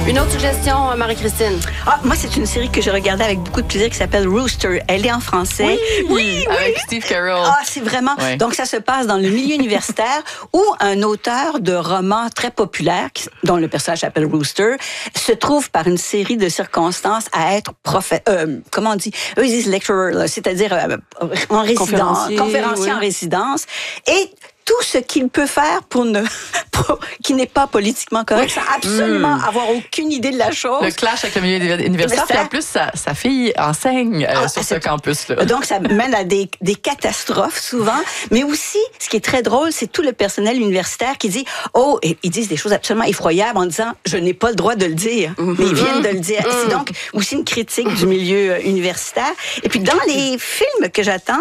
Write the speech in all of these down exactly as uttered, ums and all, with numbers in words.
Une autre suggestion, Marie-Christine? Ah, moi, c'est une série que j'ai regardée avec beaucoup de plaisir qui s'appelle Rooster. Elle est en français. Oui, oui, oui. Avec Steve Carell. Ah, c'est vraiment... Ouais. Donc, ça se passe dans le milieu universitaire où un auteur de romans très populaire, qui- dont le personnage s'appelle Rooster, se trouve par une série de circonstances à être prophète... Euh, comment on dit? Eux, ils disent lecturer, là, c'est-à-dire euh, en résidence, Conférencier, conférencier oui. en résidence. Et tout ce qu'il peut faire pour ne... pour- qui n'est pas politiquement correct, sans absolument avoir aucune idée de la chose. Le clash avec le milieu universitaire. Puis en plus, sa, sa fille enseigne euh, Ah, sur ce c'est- campus-là. Donc, ça mène à des, des catastrophes souvent. Mais aussi, ce qui est très drôle, c'est tout le personnel universitaire qui dit, oh, et ils disent des choses absolument effroyables en disant, je n'ai pas le droit de le dire. Mais ils viennent de le dire. C'est donc aussi une critique du milieu euh, universitaire. Et puis, dans les films que j'attends,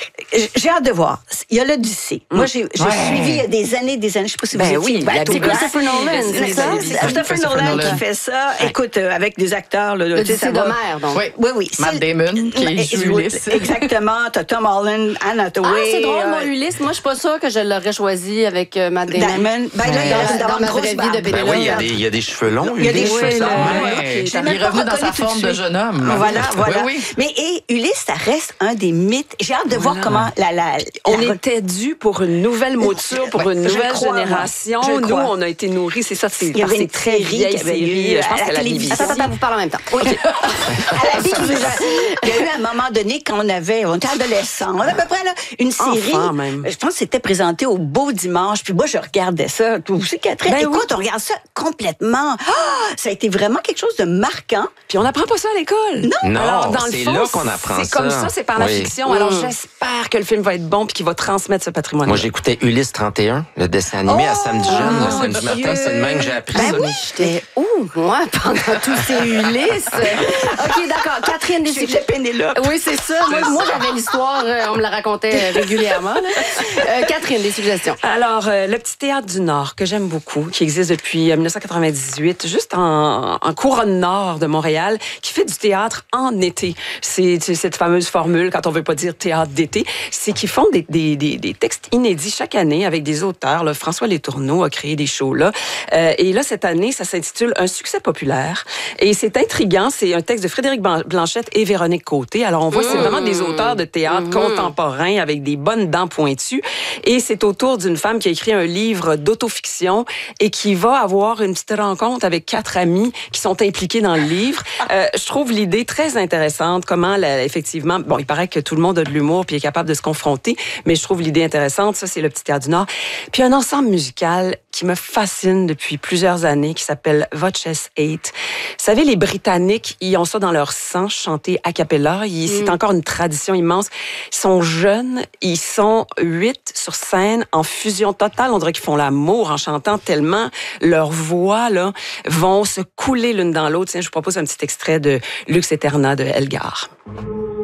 j'ai hâte de voir. Il y a l'Odyssée. Moi, j'ai j'ai Ouais. suivi il y a des années, des années, je ne sais pas si vous Ben étiez oui, bateau c'est blanc. Christopher Nolan, C'est c'est ça? C'est Christopher Christopher Nolan Nolan. qui fait ça. Écoute, euh, avec des acteurs, là, tu sais, L'Odyssée ça va- d'Homère, donc. Oui. Oui, oui. Matt c'est- Damon, qui Eh, joue oui, Ulysse. Exactement. T'as Tom Holland, Anne Hathaway. Ah, c'est drôle, euh, moi, Ulysse. Moi, je suis pas sûre que je l'aurais choisi avec euh, Matt Damon. Damon. Ben là, il a Dans- d'avoir dans une ma grosse vraie vie barbe. de Ben Pénélope. oui, il y, a des, il y a des cheveux longs. Il y a des Ulysse. cheveux longs. Ouais. Ouais. Il J'ai est même pas revenu dans sa reconnu tout de forme de suite. jeune homme. Voilà, voilà. Oui, oui. Mais et, Ulysse, ça reste un des mythes. J'ai hâte de voir comment la... la, On la- était dû pour une nouvelle mouture, pour Ouais, une je nouvelle crois, moi. génération. Je Nous, crois. on a été nourris, c'est ça, c'est Il y par avait ces une très série vieilles qui avait eu séries. Je à pense la que la B B C. télévision. Attends, attends, vous parlez en même temps. Oui. À la B B C, il y a eu un moment donné quand on avait, on était adolescents, on avait à peu près là, une série. Enfant, même. Je pense que c'était présenté au Beau Dimanche. Puis moi, je regardais ça. Toi aussi, Catherine. Ben Écoute, on regarde ça complètement. Ah, ça a été vraiment quelque chose de marquant. Puis on n'apprend pas ça à l'école. Non. Non, Alors, dans le c'est fond, là qu'on apprend c'est ça. comme ça, c'est par la Oui. fiction. Alors, j'espère que le film va être bon puis qu'il va transmettre ce patrimoine. Moi, j'écoutais Ulysse trente et un, le dessin animé Oh, à samedi jeune, mon le samedi Dieu. matin. C'est de même que j'ai appris Ben ça. oui. J'étais où, moi, pendant tous ces Ulysse? OK, d'accord. Catherine, des C'était Pénélope. Oui, c'est ça. Moi, moi, j'avais l'histoire, euh, on me la racontait euh, régulièrement. là. Euh, Catherine, des suggestions. Alors, euh, le Petit Théâtre du Nord, que j'aime beaucoup, qui existe depuis euh, dix-neuf cent quatre-vingt-dix-huit, juste en, en couronne nord de Montréal, qui fait du théâtre en été. C'est c'est cette fameuse formule, quand on veut pas dire théâtre d'été, c'est qu'ils font des, des, des, des textes inédits chaque année avec des auteurs. Là. François Letourneau a créé des shows là. Euh, et là, cette année, ça s'intitule Un succès populaire. Et c'est intriguant. C'est un texte de Frédéric Ban- Blanchette et Véronique Côté. Alors, on voit, c'est vraiment des auteurs de théâtre contemporains avec des bonnes dents pointues. Et c'est autour d'une femme qui a écrit un livre d'autofiction et qui va avoir une petite rencontre avec quatre amis qui sont impliqués dans le livre. Euh, je trouve l'idée très intéressante, comment, la, effectivement, bon, il paraît que tout le monde a de l'humour puis est capable de se confronter, mais je trouve l'idée intéressante. Ça, c'est le Petit Théâtre du Nord. Puis un ensemble musical qui me fascine depuis plusieurs années, qui s'appelle Voces Eight. Vous savez, les Britanniques, ils ont ça dans leur sang, chanter a cappella. Ils- C'est encore une tradition immense. Ils sont jeunes, ils sont huit sur scène, en fusion totale. On dirait qu'ils font l'amour en chantant tellement leurs voix là, vont se couler l'une dans l'autre. Tiens, je vous propose un petit extrait de Lux Eterna de Elgar.